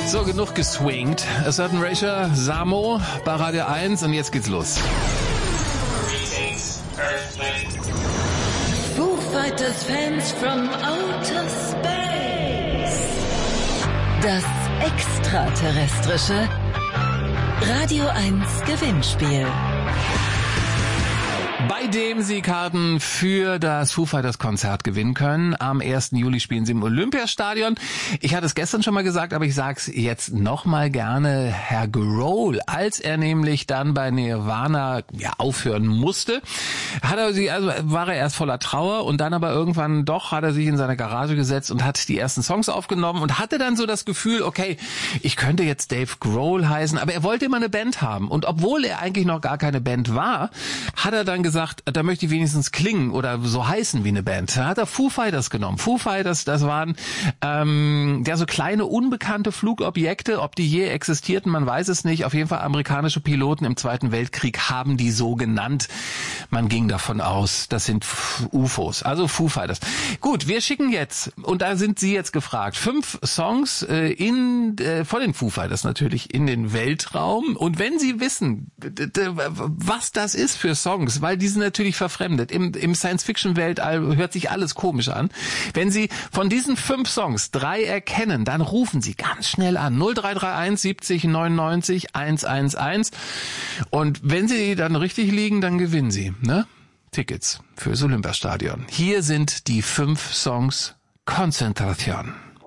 So, genug geswingt. A Certain Ratio, Samo bei Radio 1 und jetzt geht's los. Foo Fighters Fans from Outer Space. Das extraterrestrische Radio 1 Gewinnspiel. Bei dem Sie Karten für das Foo Fighters Konzert gewinnen können. Am 1. Juli spielen Sie im Olympiastadion. Ich hatte es gestern schon mal gesagt, aber ich sage es jetzt nochmal gerne. Herr Grohl, als er nämlich dann bei Nirvana aufhören musste, war er erst voller Trauer und dann aber irgendwann doch hat er sich in seine Garage gesetzt und hat die ersten Songs aufgenommen und hatte dann so das Gefühl, okay, ich könnte jetzt Dave Grohl heißen, aber er wollte immer eine Band haben. Und obwohl er eigentlich noch gar keine Band war, hat er dann gesagt, da möchte ich wenigstens klingen oder so heißen wie eine Band. Da hat er Foo Fighters genommen. Foo Fighters, das waren so kleine, unbekannte Flugobjekte. Ob die je existierten, man weiß es nicht. Auf jeden Fall amerikanische Piloten im Zweiten Weltkrieg haben die so genannt. Man ging davon aus, das sind UFOs, also Foo Fighters. Gut, wir schicken jetzt, und da sind Sie jetzt gefragt, 5 Songs von den Foo Fighters natürlich in den Weltraum. Und wenn Sie wissen, was das ist für Songs, weil die sind natürlich verfremdet. Im Science-Fiction-Weltall hört sich alles komisch an. Wenn Sie von diesen 5 Songs 3 erkennen, dann rufen Sie ganz schnell an. 0331 70 99 111. Und wenn Sie dann richtig liegen, dann gewinnen Sie, ne? Tickets fürs Olympiastadion. Hier sind die 5 Songs. Konzentration.